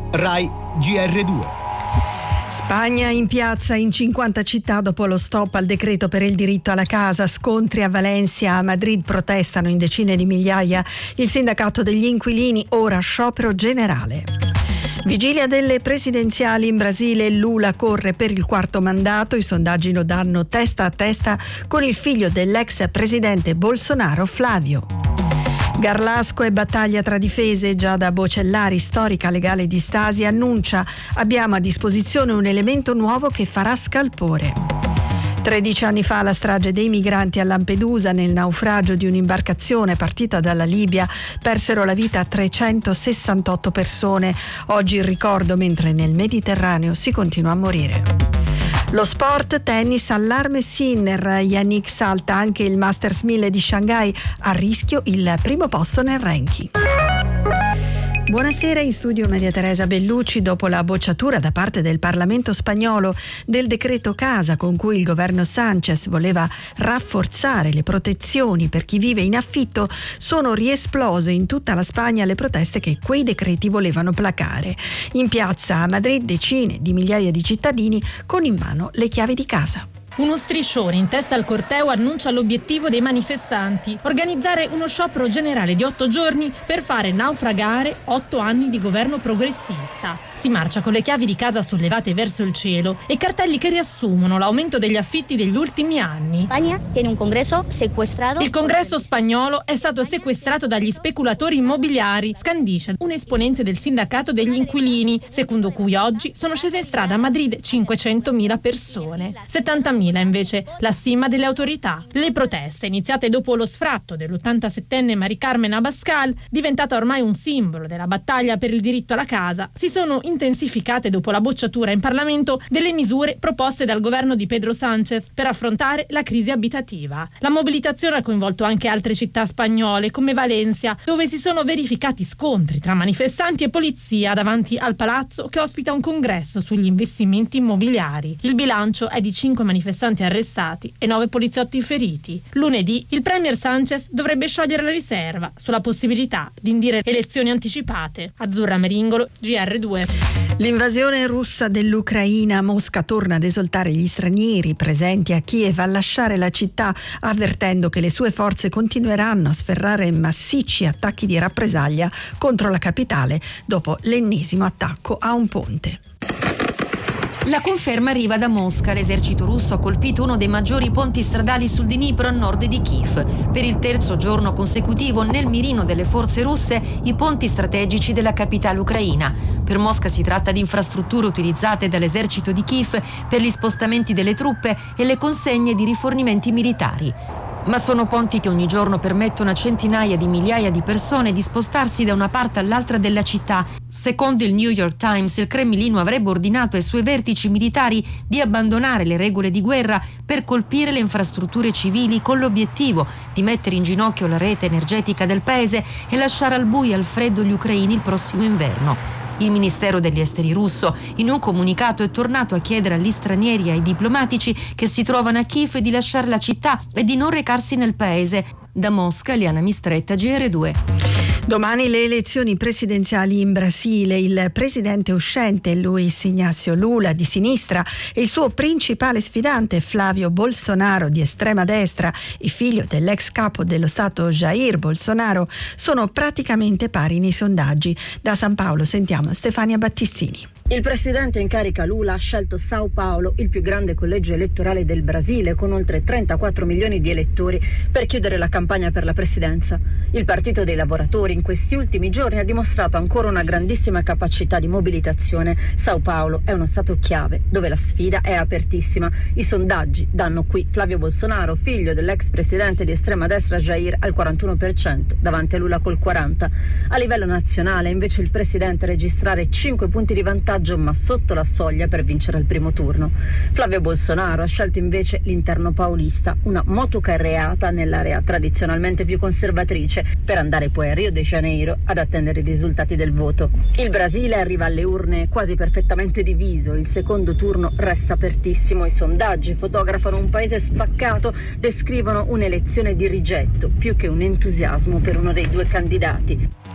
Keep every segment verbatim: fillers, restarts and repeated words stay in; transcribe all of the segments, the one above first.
Rai G R due. Spagna in piazza in cinquanta città dopo lo stop al decreto per il diritto alla casa, scontri a Valencia, a Madrid protestano in decine di migliaia, il sindacato degli inquilini ora sciopero generale. Vigilia delle presidenziali in Brasile, Lula corre per il quarto mandato, i sondaggi lo danno testa a testa con il figlio dell'ex presidente Bolsonaro, Flavio. Garlasco e battaglia tra difese, Giada Bocellari, storica legale di Stasi, annuncia: abbiamo a disposizione un elemento nuovo che farà scalpore. tredici anni fa la strage dei migranti a Lampedusa, nel naufragio di un'imbarcazione partita dalla Libia, persero la vita trecentosessantotto persone. Oggi il ricordo, mentre nel Mediterraneo si continua a morire. Lo sport, tennis, allarme Sinner, Yannick salta anche il Masters mille di Shanghai, a rischio il primo posto nel ranking. Buonasera, in studio Maria Teresa Bellucci. Dopo la bocciatura da parte del Parlamento spagnolo del decreto casa con cui il governo Sánchez voleva rafforzare le protezioni per chi vive in affitto, sono riesplose in tutta la Spagna le proteste che quei decreti volevano placare. In piazza a Madrid decine di migliaia di cittadini con in mano le chiavi di casa. Uno striscione in testa al corteo annuncia l'obiettivo dei manifestanti: organizzare uno sciopero generale di otto giorni per fare naufragare otto anni di governo progressista. Si marcia con le chiavi di casa sollevate verso il cielo e cartelli che riassumono l'aumento degli affitti degli ultimi anni. Spagna tiene un congresso sequestrato. Il congresso spagnolo è stato sequestrato dagli speculatori immobiliari, scandisce un esponente del sindacato degli inquilini, secondo cui oggi sono scese in strada a Madrid cinquecentomila persone. settantamila invece la stima delle autorità. Le proteste, iniziate dopo lo sfratto dell'ottantasettenne Mari Carmen Abascal, diventata ormai un simbolo della battaglia per il diritto alla casa, si sono intensificate dopo la bocciatura in Parlamento delle misure proposte dal governo di Pedro Sánchez per affrontare la crisi abitativa. La mobilitazione ha coinvolto anche altre città spagnole come Valencia, dove si sono verificati scontri tra manifestanti e polizia davanti al palazzo che ospita un congresso sugli investimenti immobiliari. Il bilancio è di cinque manifestanti arrestati e nove poliziotti feriti. Lunedì il premier Sánchez dovrebbe sciogliere la riserva sulla possibilità di indire elezioni anticipate. Azzurra Meringolo, G R due. L'invasione russa dell'Ucraina, Mosca torna ad esortare gli stranieri presenti a Kiev a lasciare la città, avvertendo che le sue forze continueranno a sferrare massicci attacchi di rappresaglia contro la capitale dopo l'ennesimo attacco a un ponte. La conferma arriva da Mosca. L'esercito russo ha colpito uno dei maggiori ponti stradali sul Dnipro a nord di Kiev. Per il terzo giorno consecutivo nel mirino delle forze russe i ponti strategici della capitale ucraina. Per Mosca si tratta di infrastrutture utilizzate dall'esercito di Kiev per gli spostamenti delle truppe e le consegne di rifornimenti militari. Ma sono ponti che ogni giorno permettono a centinaia di migliaia di persone di spostarsi da una parte all'altra della città. Secondo il New York Times, il Cremlino avrebbe ordinato ai suoi vertici militari di abbandonare le regole di guerra per colpire le infrastrutture civili con l'obiettivo di mettere in ginocchio la rete energetica del paese e lasciare al buio e al freddo gli ucraini il prossimo inverno. Il Ministero degli Esteri russo in un comunicato è tornato a chiedere agli stranieri e ai diplomatici che si trovano a Kiev di lasciare la città e di non recarsi nel paese. Da Mosca, Liana Mistretta, G R due. Domani le elezioni presidenziali in Brasile. Il presidente uscente Luiz Inácio Lula di sinistra e il suo principale sfidante Flavio Bolsonaro di estrema destra e figlio dell'ex capo dello Stato Jair Bolsonaro sono praticamente pari nei sondaggi. Da San Paolo sentiamo Stefania Battistini. Il presidente in carica Lula ha scelto São Paulo, il più grande collegio elettorale del Brasile, con oltre trentaquattro milioni di elettori, per chiudere la campagna per la presidenza. Il Partito dei Lavoratori in questi ultimi giorni ha dimostrato ancora una grandissima capacità di mobilitazione. São Paulo è uno stato chiave, dove la sfida è apertissima. I sondaggi danno qui Flavio Bolsonaro, figlio dell'ex presidente di estrema destra Jair, al quarantuno per cento, davanti a Lula col quaranta per cento. A livello nazionale, invece, il presidente registrare cinque punti di vantaggio, ma sotto la soglia per vincere al primo turno. Flavio Bolsonaro ha scelto invece l'interno paulista, una motocarreata nell'area tradizionalmente più conservatrice, per andare poi a Rio de Janeiro ad attendere i risultati del voto. Il Brasile arriva alle urne quasi perfettamente diviso, il secondo turno resta apertissimo, i sondaggi fotografano un paese spaccato, descrivono un'elezione di rigetto più che un entusiasmo per uno dei due candidati.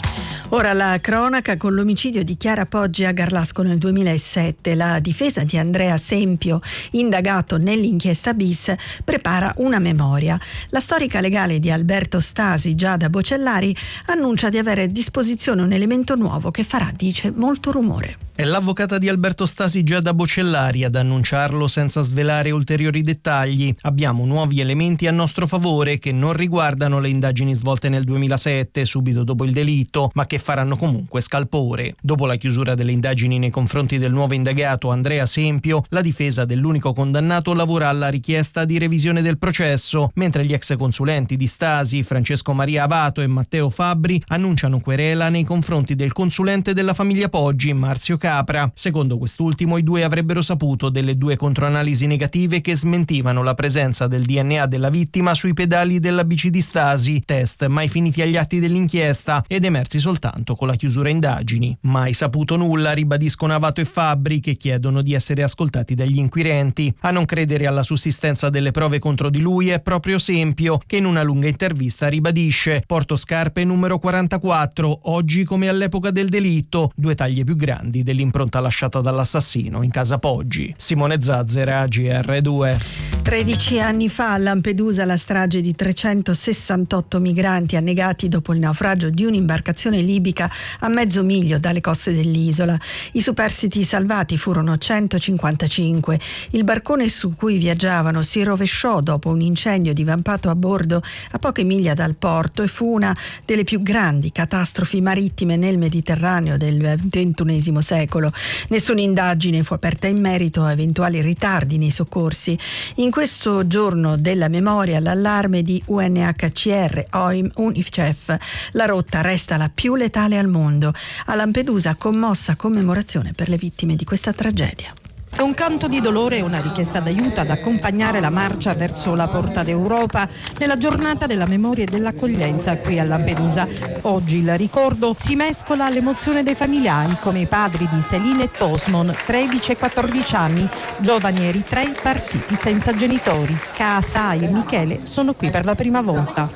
Ora la cronaca con l'omicidio di Chiara Poggi a Garlasco nel duemilasette. La difesa di Andrea Sempio, indagato nell'inchiesta bis, prepara una memoria. La storica legale di Alberto Stasi, Giada Bocellari, annuncia di avere a disposizione un elemento nuovo che farà, dice, molto rumore. È l'avvocata di Alberto Stasi, Giada Bocellari, ad annunciarlo senza svelare ulteriori dettagli. Abbiamo nuovi elementi a nostro favore che non riguardano le indagini svolte nel duemilasette, subito dopo il delitto, ma che faranno comunque scalpore. Dopo la chiusura delle indagini nei confronti del nuovo indagato Andrea Sempio, la difesa dell'unico condannato lavora alla richiesta di revisione del processo, mentre gli ex consulenti di Stasi, Francesco Maria Avato e Matteo Fabbri, annunciano querela nei confronti del consulente della famiglia Poggi, Marzio Capra. Secondo quest'ultimo, i due avrebbero saputo delle due controanalisi negative che smentivano la presenza del D N A della vittima sui pedali della bici di Stasi, test mai finiti agli atti dell'inchiesta ed emersi soltanto con la chiusura indagini. Mai saputo nulla, ribadiscono Avato e Fabbri, che chiedono di essere ascoltati dagli inquirenti. A non credere alla sussistenza delle prove contro di lui è proprio Sempio, che in una lunga intervista ribadisce: porto scarpe numero quarantaquattro, oggi come all'epoca del delitto, due taglie più grandi dell'impronta lasciata dall'assassino in casa Poggi. Simone Zazzera, G R due. tredici anni fa a Lampedusa la strage di trecentosessantotto migranti annegati dopo il naufragio di un'imbarcazione libica a mezzo miglio dalle coste dell'isola. I superstiti salvati furono centocinquantacinque. Il barcone su cui viaggiavano si rovesciò dopo un incendio divampato a bordo a poche miglia dal porto e fu una delle più grandi catastrofi marittime nel Mediterraneo del ventunesimo secolo. Nessuna indagine fu aperta in merito a eventuali ritardi nei soccorsi. In questo giorno della memoria, l'allarme di U N H C R, O I M, UNICEF: la rotta resta la più letale al mondo. A Lampedusa commossa commemorazione per le vittime di questa tragedia. È un canto di dolore e una richiesta d'aiuto ad accompagnare la marcia verso la Porta d'Europa nella giornata della memoria e dell'accoglienza qui a Lampedusa. Oggi il ricordo si mescola all'emozione dei familiari, come i padri di Celine e Tosmon, tredici e quattordici anni, giovani eritrei partiti senza genitori. Kaasai e Michele sono qui per la prima volta.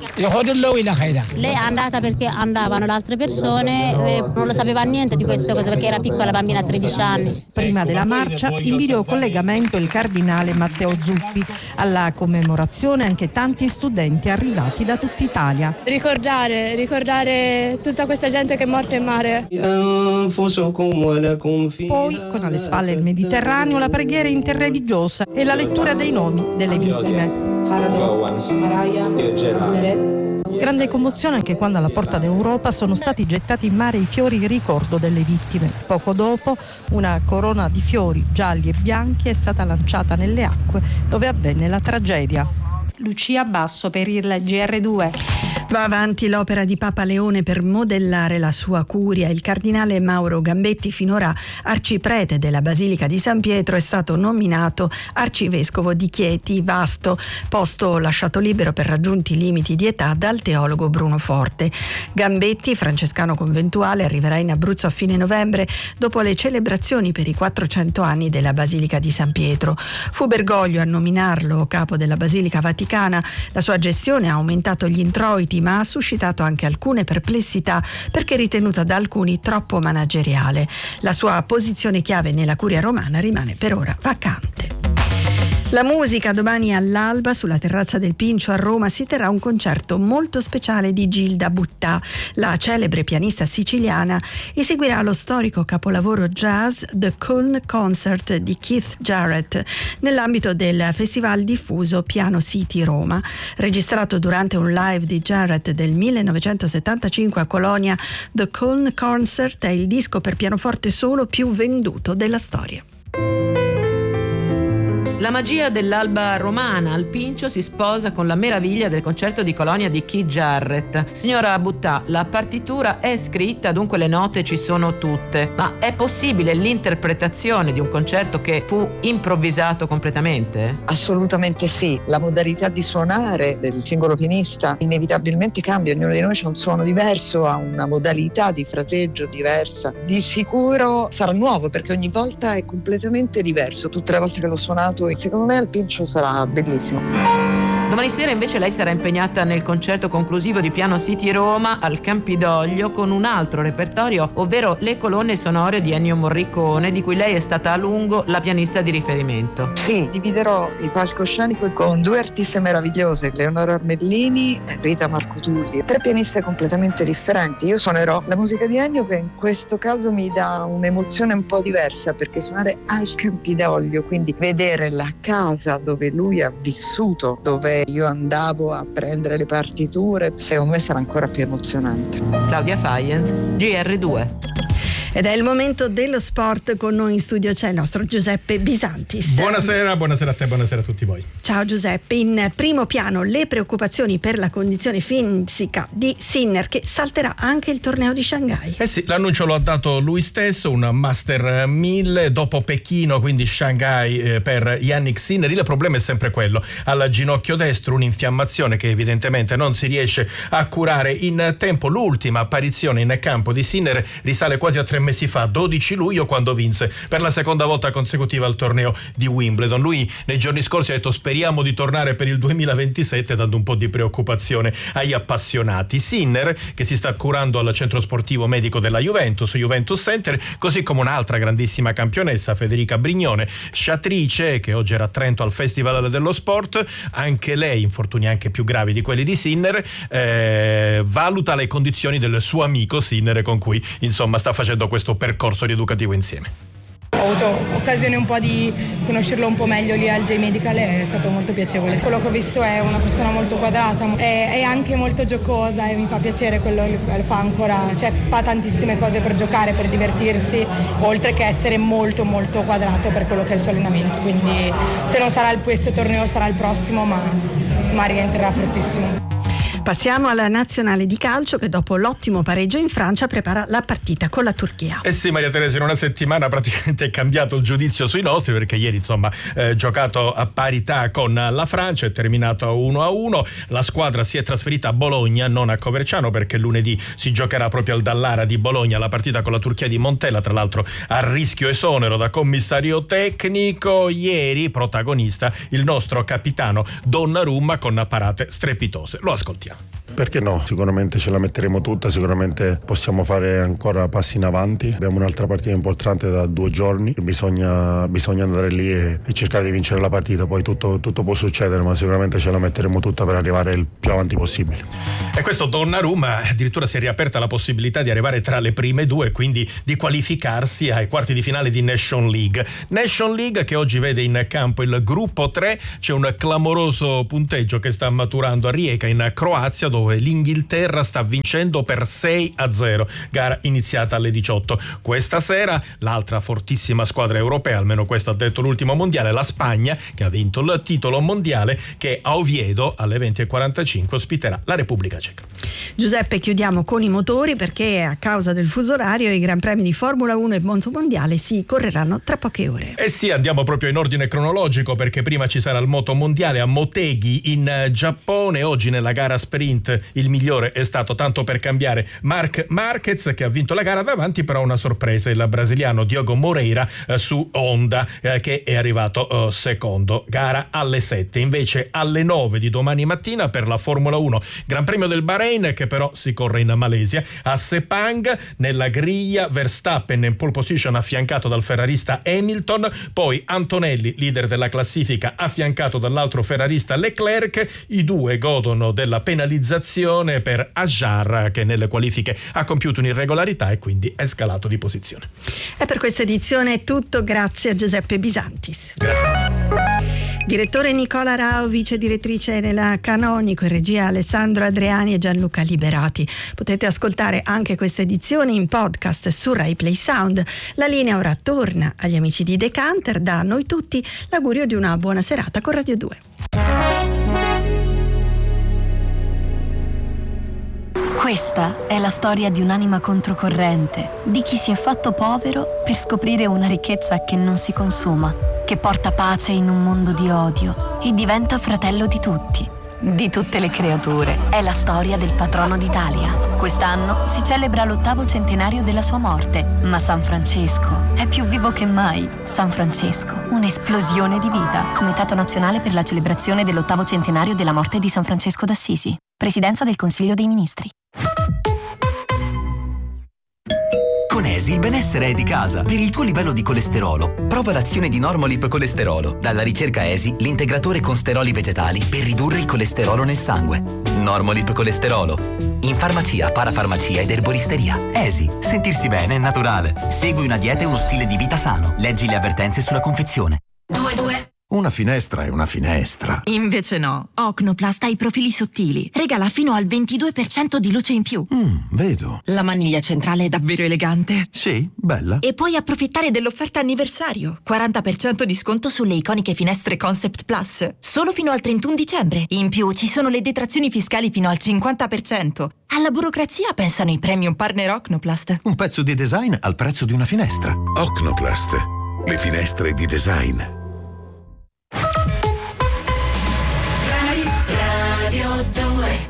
Lei è andata perché andavano le altre persone, e non lo sapeva niente di queste cose perché era piccola bambina a tredici anni. Prima della marcia, in video collegamento il cardinale Matteo Zuppi. Alla commemorazione anche tanti studenti arrivati da tutta Italia. Ricordare, ricordare tutta questa gente che è morta in mare. Poi, con alle spalle il Mediterraneo, la preghiera interreligiosa e la lettura dei nomi delle vittime. Grande commozione anche quando alla Porta d'Europa sono stati gettati in mare i fiori in ricordo delle vittime. Poco dopo una corona di fiori gialli e bianchi è stata lanciata nelle acque dove avvenne la tragedia. Lucia Basso per il G R due. Va avanti l'opera di Papa Leone per modellare la sua curia. Il cardinale Mauro Gambetti, finora arciprete della Basilica di San Pietro, è stato nominato arcivescovo di Chieti Vasto, posto lasciato libero per raggiunti limiti di età dal teologo Bruno Forte. Gambetti, francescano conventuale, arriverà in Abruzzo a fine novembre dopo le celebrazioni per i quattrocento anni della Basilica di San Pietro. Fu Bergoglio a nominarlo capo della Basilica Vaticana. La sua gestione ha aumentato gli introiti, ma ha suscitato anche alcune perplessità perché ritenuta da alcuni troppo manageriale. La sua posizione chiave nella curia romana rimane per ora vacante. La musica: domani all'alba sulla terrazza del Pincio a Roma si terrà un concerto molto speciale di Gilda Buttà. La celebre pianista siciliana eseguirà lo storico capolavoro jazz The Köln Concert di Keith Jarrett nell'ambito del festival diffuso Piano City Roma. Registrato durante un live di Jarrett del millenovecentosettantacinque a Colonia, The Köln Concert è il disco per pianoforte solo più venduto della storia. La magia dell'alba romana al Pincio si sposa con la meraviglia del concerto di Colonia di Keith Jarrett. Signora Buttà, la partitura è scritta, dunque le note ci sono tutte, ma è possibile l'interpretazione di un concerto che fu improvvisato completamente? Assolutamente sì, la modalità di suonare del singolo pianista inevitabilmente cambia, ognuno di noi c'ha un suono diverso, ha una modalità di fraseggio diversa. Di sicuro sarà nuovo perché ogni volta è completamente diverso, tutte le volte che l'ho suonato. Secondo me al Pincio sarà bellissimo. Domani sera invece lei sarà impegnata nel concerto conclusivo di Piano City Roma al Campidoglio con un altro repertorio, ovvero le colonne sonore di Ennio Morricone, di cui lei è stata a lungo la pianista di riferimento. Sì, dividerò il palcoscenico con due artiste meravigliose, Leonora Armellini e Rita Marco Tulli, tre pianiste completamente differenti. Io suonerò la musica di Ennio, che in questo caso mi dà un'emozione un po' diversa, perché suonare al Campidoglio, quindi vedere la casa dove lui ha vissuto, dove io andavo a prendere le partiture, secondo me sarà ancora più emozionante. Claudia Faienz, G R due. Ed è il momento dello sport. Con noi in studio c'è il nostro Giuseppe Bisantis. Buonasera, buonasera a te, buonasera a tutti voi. Ciao Giuseppe, in primo piano le preoccupazioni per la condizione fisica di Sinner, che salterà anche il torneo di Shanghai. Eh sì, l'annuncio lo ha dato lui stesso, un Master mille dopo Pechino, quindi Shanghai eh, per Jannik Sinner. Il problema è sempre quello, al ginocchio destro un'infiammazione che evidentemente non si riesce a curare in tempo. L'ultima apparizione in campo di Sinner risale quasi a tre mesi fa, dodici luglio, quando vinse per la seconda volta consecutiva il torneo di Wimbledon. Lui nei giorni scorsi ha detto: speriamo di tornare per il duemilaventisette, dando un po' di preoccupazione agli appassionati. Sinner, che si sta curando al centro sportivo medico della Juventus, Juventus Center, così come un'altra grandissima campionessa, Federica Brignone, sciatrice, che oggi era a Trento al Festival dello Sport, anche lei, infortuni anche più gravi di quelli di Sinner, eh, valuta le condizioni del suo amico Sinner, con cui insomma sta facendo questo percorso rieducativo insieme. Ho avuto occasione un po' di conoscerlo un po' meglio lì al J-Medical, è stato molto piacevole. Quello che ho visto è una persona molto quadrata, è, è anche molto giocosa e mi fa piacere quello che fa ancora, cioè fa tantissime cose per giocare, per divertirsi, oltre che essere molto molto quadrato per quello che è il suo allenamento. Quindi se non sarà il questo torneo sarà il prossimo, ma, ma rientrerà fortissimo. Passiamo alla nazionale di calcio, che dopo l'ottimo pareggio in Francia prepara la partita con la Turchia. Eh sì, Maria Teresa, in una settimana praticamente è cambiato il giudizio sui nostri, perché ieri insomma eh, giocato a parità con la Francia, è terminato uno a uno. La squadra si è trasferita a Bologna, non a Coverciano, perché lunedì si giocherà proprio al Dallara di Bologna la partita con la Turchia di Montella, tra l'altro a rischio esonero da commissario tecnico. Ieri protagonista il nostro capitano Donnarumma con parate strepitose. Lo ascoltiamo. Perché no? Sicuramente ce la metteremo tutta, sicuramente possiamo fare ancora passi in avanti. Abbiamo un'altra partita importante da due giorni, bisogna, bisogna andare lì e, e cercare di vincere la partita. Poi tutto, tutto può succedere, ma sicuramente ce la metteremo tutta per arrivare il più avanti possibile. E questo Donnarumma, addirittura si è riaperta la possibilità di arrivare tra le prime due e quindi di qualificarsi ai quarti di finale di Nation League. Nation League che oggi vede in campo il gruppo tre, c'è un clamoroso punteggio che sta maturando a Rijeka in Croazia, dove l'Inghilterra sta vincendo per sei a zero, gara iniziata alle diciotto. Questa sera l'altra fortissima squadra europea, almeno questo ha detto l'ultimo mondiale, la Spagna, che ha vinto il titolo mondiale, che a Oviedo alle venti e quarantacinque ospiterà la Repubblica Ceca. Giuseppe, chiudiamo con i motori, perché a causa del fuso orario i Gran Premi di Formula uno e Motomondiale si correranno tra poche ore. Eh sì, andiamo proprio in ordine cronologico, perché prima ci sarà il Motomondiale a Motegi in Giappone. Oggi nella gara sprint il migliore è stato, tanto per cambiare, Marc Marquez, che ha vinto la gara, davanti però una sorpresa, il brasiliano Diogo Moreira eh, su Honda, eh, che è arrivato eh, secondo. Gara alle sette. Invece alle nove di domani mattina per la Formula uno, Gran Premio del Bahrain, che però si corre in Malesia, a Sepang. Nella griglia Verstappen in pole position affiancato dal ferrarista Hamilton, poi Antonelli leader della classifica affiancato dall'altro ferrarista Leclerc. I due godono della penalizzazione per Ajar, che nelle qualifiche ha compiuto un'irregolarità e quindi è scalato di posizione. E per questa edizione è tutto, grazie a Giuseppe Bisantis. Grazie. Direttore Nicola Rao, vice direttrice Nela Canonico, in regia Alessandro Adriani e Gianluca Liberati. Potete ascoltare anche questa edizione in podcast su Rai Play Sound. La linea ora torna agli amici di Decanter. Da noi tutti l'augurio di una buona serata con Radio due. Questa è la storia di un'anima controcorrente, di chi si è fatto povero per scoprire una ricchezza che non si consuma, che porta pace in un mondo di odio e diventa fratello di tutti. di tutte le creature. È la storia del patrono d'Italia. Quest'anno si celebra l'ottavo centenario della sua morte, ma San Francesco è più vivo che mai. San Francesco, un'esplosione di vita. Comitato nazionale per la celebrazione dell'ottavo centenario della morte di San Francesco d'Assisi. Presidenza del Consiglio dei Ministri. Con Esi il benessere è di casa. Per il tuo livello di colesterolo, prova l'azione di Normolip Colesterolo. Dalla ricerca Esi, l'integratore con steroli vegetali per ridurre il colesterolo nel sangue. Normolip Colesterolo. In farmacia, parafarmacia ed erboristeria. Esi, sentirsi bene è naturale. Segui una dieta e uno stile di vita sano. Leggi le avvertenze sulla confezione. due due Una finestra è una finestra. Invece no. Ocnoplast ha i profili sottili. Regala fino al ventidue per cento di luce in più. Mm, vedo. La maniglia centrale è davvero elegante. Sì, bella. E puoi approfittare dell'offerta anniversario. quaranta per cento di sconto sulle iconiche finestre Concept Plus. Solo fino al trentuno dicembre. In più ci sono le detrazioni fiscali fino al cinquanta per cento. Alla burocrazia pensano i premium partner Ocnoplast. Un pezzo di design al prezzo di una finestra. Ocnoplast. Le finestre di design. Radio due.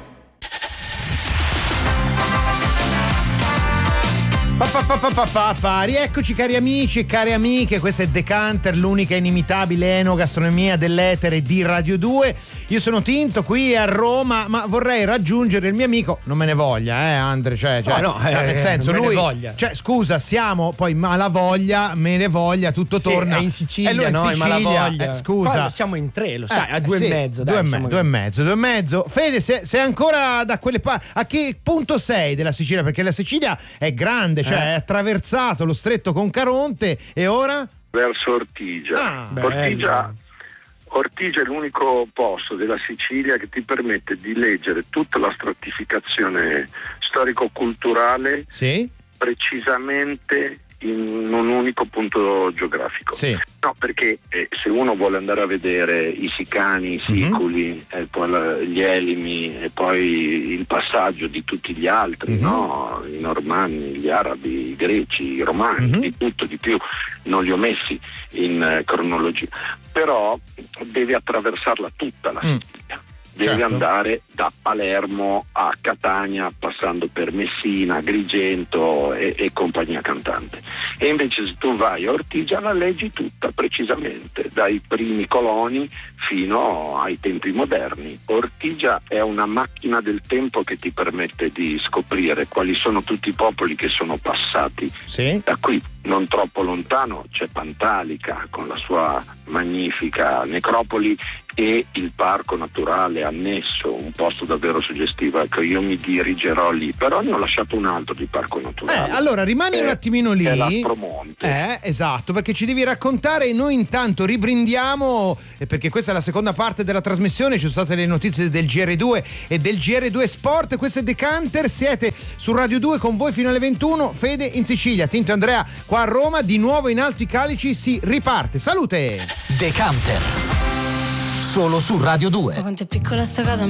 Pa, pa, pa, pa, pa, pa, pa. Rieccoci cari amici e care amiche, questa è Decanter, l'unica inimitabile enogastronomia dell'etere di Radio due. Io sono Tinto qui a Roma, ma vorrei raggiungere il mio amico, non me ne voglia eh Andre, cioè, cioè no, no, eh, nel senso non me lui, ne voglia. Cioè scusa, siamo poi malavoglia, me ne voglia, tutto sì, torna. È in Sicilia, e lui è in no? Sicilia, eh, scusa. Qua siamo in tre, lo sai, eh, a due sì, e mezzo, due, dai, e me- siamo due e mezzo, due e mezzo. Fede, sei, sei ancora da quelle parti, a che punto sei della Sicilia? Perché la Sicilia è grande, cioè Eh. è attraversata lo stretto con Caronte e ora? Verso Ortigia. Ah, Ortigia, Ortigia è l'unico posto della Sicilia che ti permette di leggere tutta la stratificazione storico-culturale sì? precisamente in un unico punto geografico. Sì. No, perché eh, se uno vuole andare a vedere i Sicani, i Siculi, mm-hmm. e poi la, gli Elimi e poi il passaggio di tutti gli altri, mm-hmm. no? I Normanni, gli Arabi, i Greci, i Romani, mm-hmm. di tutto, di più, non li ho messi in eh, cronologia, però deve attraversarla tutta la Sicilia. Mm. Deve certo. andare da Palermo a Catania, passando per Messina, Agrigento e, e compagnia cantante. E invece se tu vai a Ortigia la leggi tutta precisamente, dai primi coloni fino ai tempi moderni. Ortigia è una macchina del tempo che ti permette di scoprire quali sono tutti i popoli che sono passati sì. da qui. Non troppo lontano c'è Pantalica con la sua magnifica necropoli e il parco naturale annesso, un posto davvero suggestivo. Ecco, io mi dirigerò lì, però ne ho lasciato un altro di parco naturale. Eh, allora rimani eh, un attimino lì. È l'Aspromonte. Eh, esatto, perché ci devi raccontare e noi intanto ribrindiamo, eh, perché questa è la seconda parte della trasmissione, ci sono state le notizie del G R due e del G R due Sport, questo è Decanter, siete su Radio due con voi fino alle ventuno, Fede in Sicilia, Tinto e Andrea qua a Roma, di nuovo in Alti Calici si riparte. Salute! Decanter. Solo su Radio due. Quanto è piccola sta casa.